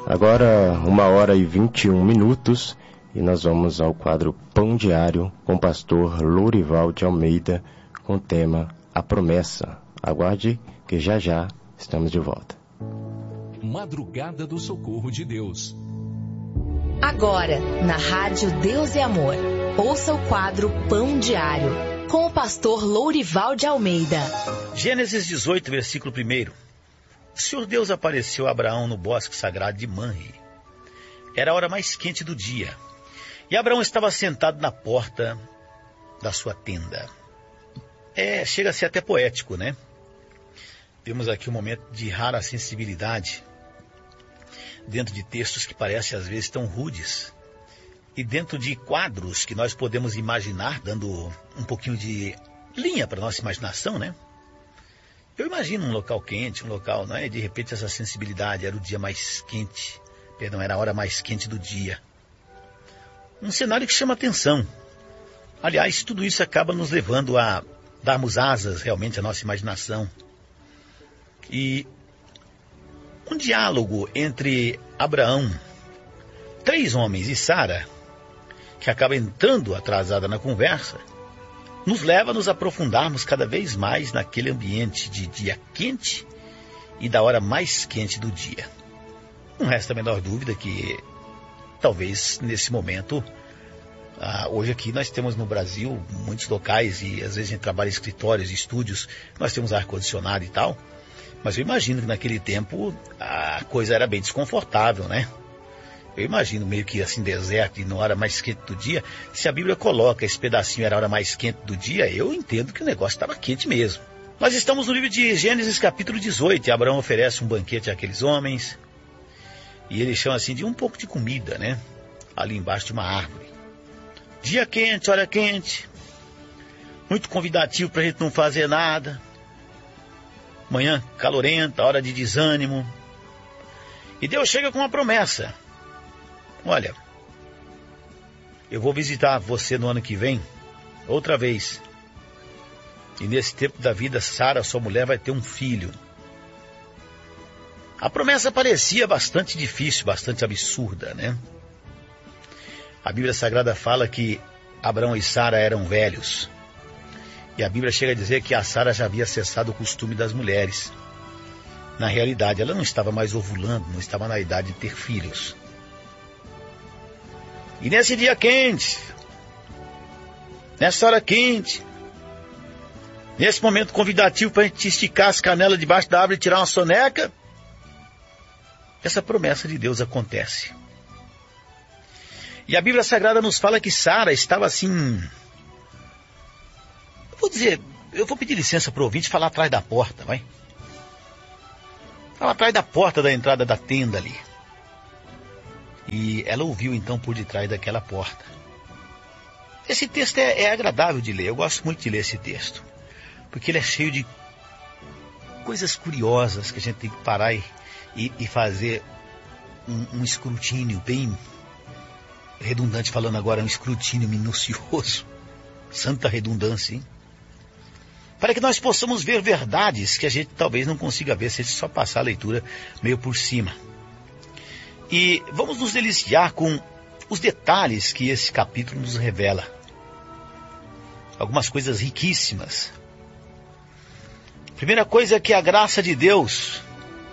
Agora 1h21 e nós vamos ao quadro Pão Diário com o pastor Lourival de Almeida com o tema A Promessa. Aguarde que já já estamos de volta. Madrugada do Socorro de Deus. Agora, na Rádio Deus e Amor, ouça o quadro Pão Diário com o pastor Lourival de Almeida. Gênesis 18, versículo 1. O Senhor Deus apareceu a Abraão no bosque sagrado de Manre. Era a hora mais quente do dia. E Abraão estava sentado na porta da sua tenda. Chega a ser até poético, né? Temos aqui um momento de rara sensibilidade dentro de textos que parecem às vezes tão rudes e dentro de quadros que nós podemos imaginar, dando um pouquinho de linha para a nossa imaginação, né? Eu imagino um local quente, um local, não é? De repente essa sensibilidade, era o dia mais quente, era a hora mais quente do dia. Um cenário que chama atenção. Aliás, tudo isso acaba nos levando a darmos asas realmente à nossa imaginação. E um diálogo entre Abraão, 3 homens e Sara, que acaba entrando atrasada na conversa, nos leva a nos aprofundarmos cada vez mais naquele ambiente de dia quente e da hora mais quente do dia. Não resta a menor dúvida que talvez nesse momento, hoje aqui nós temos no Brasil muitos locais e às vezes a gente trabalha em escritórios, estúdios, nós temos ar-condicionado e tal, mas eu imagino que naquele tempo a coisa era bem desconfortável, né? Eu imagino meio que assim, deserto e na hora mais quente do dia. Se a Bíblia coloca esse pedacinho era a hora mais quente do dia, eu entendo que o negócio estava quente mesmo. Nós estamos no livro de Gênesis capítulo 18. E Abraão oferece um banquete àqueles homens. E ele chama assim de um pouco de comida, né? Ali embaixo de uma árvore. Dia quente, hora quente. Muito convidativo para a gente não fazer nada. Manhã calorenta, hora de desânimo. E Deus chega com uma promessa. Olha, eu vou visitar você no ano que vem, outra vez. E nesse tempo da vida, Sara, sua mulher, vai ter um filho. A promessa parecia bastante difícil, bastante absurda, né? A Bíblia Sagrada fala que Abraão e Sara eram velhos. E a Bíblia chega a dizer que a Sara já havia cessado o costume das mulheres. Na realidade, ela não estava mais ovulando, não estava na idade de ter filhos. E nesse dia quente, nessa hora quente, nesse momento convidativo para a gente esticar as canelas debaixo da árvore e tirar uma soneca, essa promessa de Deus acontece. E a Bíblia Sagrada nos fala que Sara estava assim... Eu vou pedir licença para o ouvinte falar atrás da porta, vai? Fala atrás da porta da entrada da tenda ali. E ela ouviu então por detrás daquela porta. Esse texto é agradável de ler, eu gosto muito de ler esse texto. Porque ele é cheio de coisas curiosas que a gente tem que parar e fazer um escrutínio bem redundante, falando agora, um escrutínio minucioso. Santa redundância, hein? Para que nós possamos ver verdades que a gente talvez não consiga ver se a gente só passar a leitura meio por cima. E vamos nos deliciar com os detalhes que esse capítulo nos revela. Algumas coisas riquíssimas. Primeira coisa é que a graça de Deus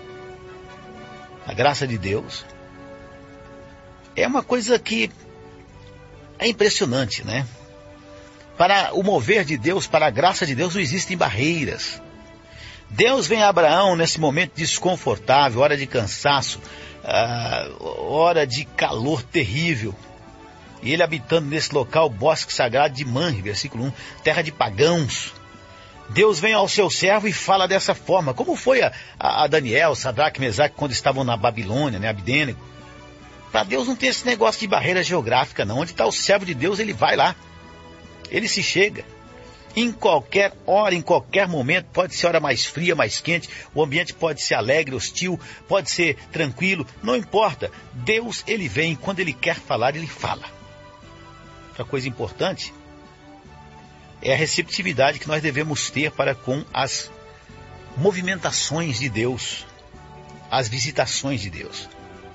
é uma coisa que é impressionante, né? Para o mover de Deus, para a graça de Deus, não existem barreiras. Deus vem a Abraão nesse momento desconfortável, hora de cansaço, hora de calor terrível. E ele habitando nesse local, bosque sagrado de Manre, versículo 1, terra de pagãos. Deus vem ao seu servo e fala dessa forma. Como foi a Daniel, Sadraque, Mesaque, quando estavam na Babilônia, né, Abdênego? Para Deus não tem esse negócio de barreira geográfica, não. Onde está o servo de Deus, ele vai lá. Ele se chega. Em qualquer hora, em qualquer momento, pode ser hora mais fria, mais quente, o ambiente pode ser alegre, hostil, pode ser tranquilo, não importa. Deus, ele vem, quando ele quer falar, ele fala. Outra coisa importante é a receptividade que nós devemos ter para com as movimentações de Deus, as visitações de Deus.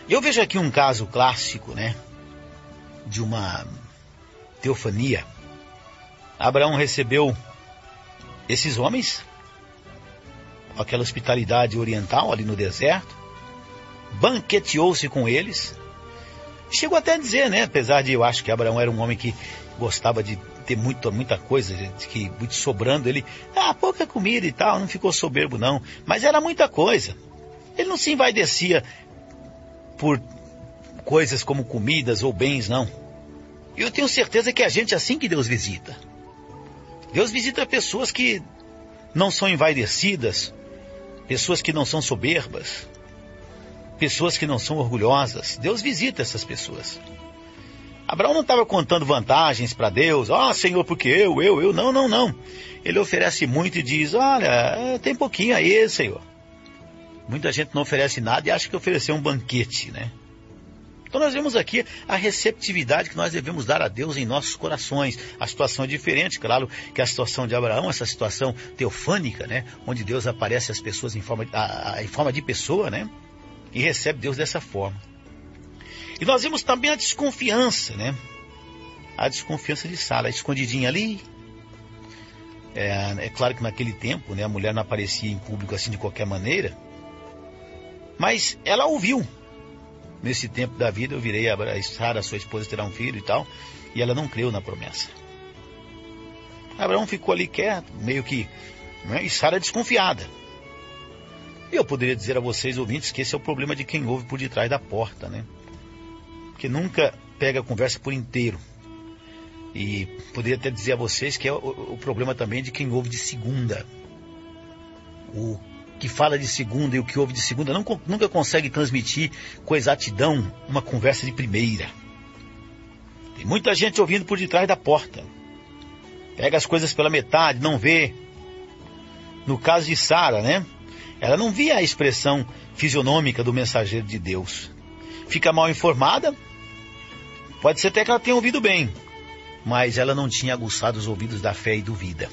Eu vejo aqui um caso clássico, né, de uma teofania. Abraão recebeu esses homens, aquela hospitalidade oriental ali no deserto, banqueteou-se com eles, chegou até a dizer, né, apesar de eu acho que Abraão era um homem que gostava de ter muita coisa, que muito sobrando, ele, pouca comida e tal, não ficou soberbo não, mas era muita coisa. Ele não se envaidecia por coisas como comidas ou bens, não. Eu tenho certeza que é a gente assim que Deus visita. Deus visita pessoas que não são envaidecidas, pessoas que não são soberbas, pessoas que não são orgulhosas. Deus visita essas pessoas. Abraão não estava contando vantagens para Deus. Senhor, porque eu. Não. Ele oferece muito e diz, olha, tem pouquinho aí, Senhor. Muita gente não oferece nada e acha que ofereceu um banquete, né? Então nós vemos aqui a receptividade que nós devemos dar a Deus em nossos corações. A situação é diferente, claro, que a situação de Abraão, essa situação teofânica, né? Onde Deus aparece às pessoas em forma de pessoa, né? E recebe Deus dessa forma. E nós vemos também a desconfiança, né? A desconfiança de Sara, escondidinha ali. É claro que naquele tempo, né, a mulher não aparecia em público assim de qualquer maneira. Mas ela ouviu. Nesse tempo da vida eu virei a Sara, sua esposa terá um filho e tal. E ela não creu na promessa. Abraão ficou ali quieto, meio que... Né, e Sara desconfiada. E eu poderia dizer a vocês, ouvintes, que esse é o problema de quem ouve por detrás da porta, né? Que nunca pega a conversa por inteiro. E poderia até dizer a vocês que é o problema também de quem ouve de segunda. O que fala de segunda e o que ouve de segunda nunca consegue transmitir com exatidão uma conversa de primeira. Tem muita gente ouvindo por detrás da porta. Pega as coisas pela metade, não vê. No caso de Sara, né? Ela não via a expressão fisionômica do mensageiro de Deus. Fica mal informada. Pode ser até que ela tenha ouvido bem, mas ela não tinha aguçado os ouvidos da fé e duvida.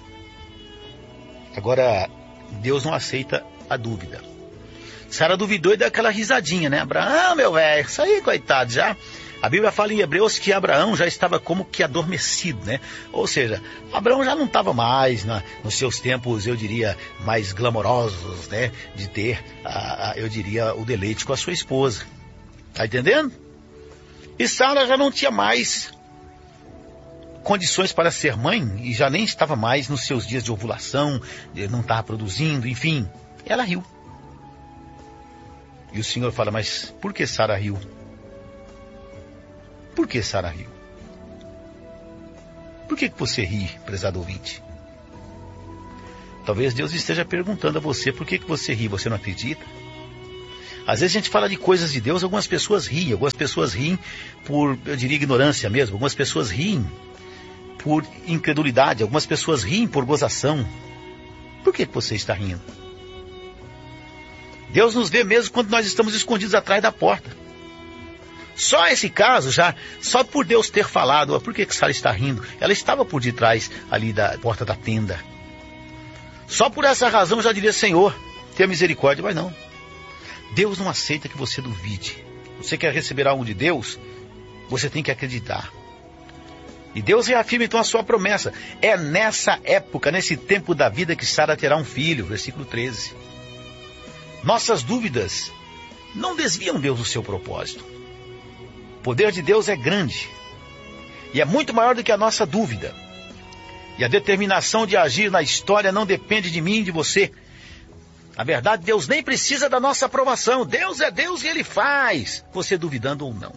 Agora, Deus não aceita a dúvida. Sara duvidou e deu aquela risadinha, né? Abraão, meu velho, isso aí, coitado, já. A Bíblia fala em Hebreus que Abraão já estava como que adormecido, né? Ou seja, Abraão já não estava mais nos seus tempos, eu diria, mais glamourosos, né? De ter, eu diria, o deleite com a sua esposa. Tá entendendo? E Sara já não tinha mais condições para ser mãe e já nem estava mais nos seus dias de ovulação, não estava produzindo, enfim. Ela riu. E o Senhor fala, mas por que Sara riu? Por que Sara riu? Por que você ri, prezado ouvinte? Talvez Deus esteja perguntando a você, por que você ri? Você não acredita? Às vezes a gente fala de coisas de Deus, algumas pessoas riem por, eu diria, ignorância mesmo, algumas pessoas riem por incredulidade, algumas pessoas riem por gozação. Por que você está rindo? Deus nos vê mesmo quando nós estamos escondidos atrás da porta. Só esse caso, só por Deus ter falado, por que Sara está rindo? Ela estava por detrás ali da porta da tenda. Só por essa razão eu já diria, Senhor, tenha misericórdia, mas não. Deus não aceita que você duvide. Você quer receber algo de Deus? Você tem que acreditar. E Deus reafirma então a sua promessa. É nessa época, nesse tempo da vida que Sara terá um filho. Versículo 13. Nossas dúvidas não desviam Deus do seu propósito. O poder de Deus é grande. E é muito maior do que a nossa dúvida. E a determinação de agir na história não depende de mim e de você. Na verdade, Deus nem precisa da nossa aprovação. Deus é Deus e Ele faz, você duvidando ou não.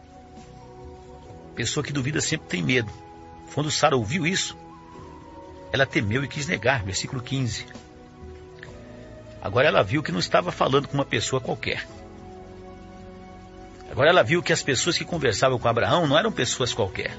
Pessoa que duvida sempre tem medo. Quando Sara ouviu isso, ela temeu e quis negar. Versículo 15. Agora ela viu que não estava falando com uma pessoa qualquer. Agora ela viu que as pessoas que conversavam com Abraão não eram pessoas qualquer.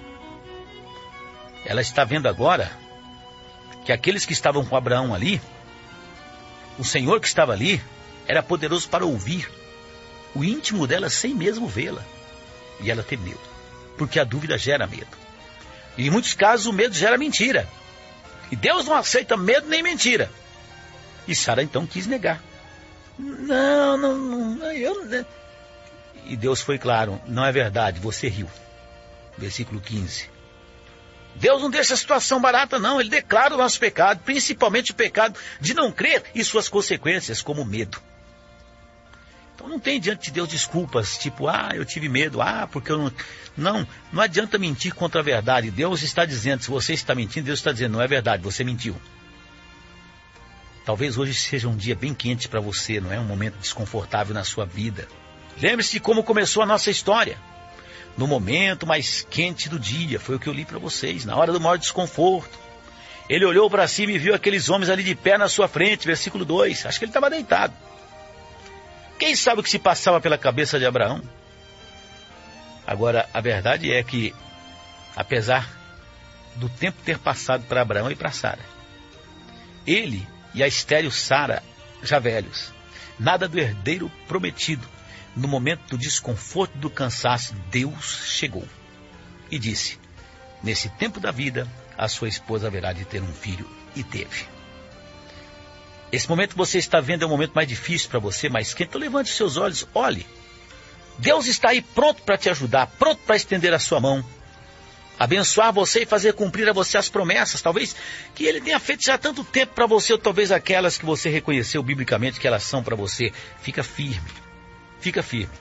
Ela está vendo agora que aqueles que estavam com Abraão ali, o Senhor que estava ali, era poderoso para ouvir o íntimo dela sem mesmo vê-la. E ela temeu, porque a dúvida gera medo. E em muitos casos o medo gera mentira. E Deus não aceita medo nem mentira. E Sara então quis negar. E Deus foi claro, não é verdade, você riu. Versículo 15. Deus não deixa a situação barata, não. Ele declara o nosso pecado, principalmente o pecado de não crer e suas consequências, como medo. Então não tem diante de Deus desculpas, tipo, eu tive medo, porque eu não... Não adianta mentir contra a verdade. Deus está dizendo, se você está mentindo, Deus está dizendo, não é verdade, você mentiu. Talvez hoje seja um dia bem quente para você, não é? Um momento desconfortável na sua vida. Lembre-se de como começou a nossa história. No momento mais quente do dia, foi o que eu li para vocês, na hora do maior desconforto. Ele olhou para cima e viu aqueles homens ali de pé na sua frente, versículo 2. Acho que ele estava deitado. Quem sabe o que se passava pela cabeça de Abraão? Agora, a verdade é que, apesar do tempo ter passado para Abraão e para Sara, ele e a estéril Sara, já velhos, nada do herdeiro prometido, no momento do desconforto e do cansaço, Deus chegou e disse, nesse tempo da vida, a sua esposa haverá de ter um filho, e teve. Esse momento que você está vendo é o momento mais difícil para você, mais quente. Então levante os seus olhos, olhe. Deus está aí pronto para te ajudar, pronto para estender a sua mão, abençoar você e fazer cumprir a você as promessas, talvez que Ele tenha feito já há tanto tempo para você, ou talvez aquelas que você reconheceu biblicamente que elas são para você. Fica firme, fica firme.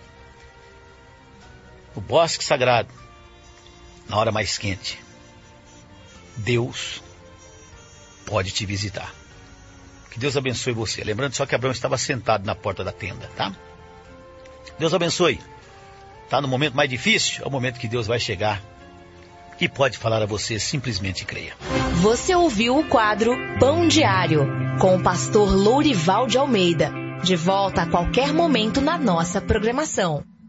No bosque sagrado, na hora mais quente, Deus pode te visitar. Que Deus abençoe você. Lembrando só que Abraão estava sentado na porta da tenda, tá? Deus abençoe. Está no momento mais difícil, é o momento que Deus vai chegar e pode falar a você, simplesmente creia. Você ouviu o quadro Pão Diário, com o pastor Lourival de Almeida. De volta a qualquer momento na nossa programação.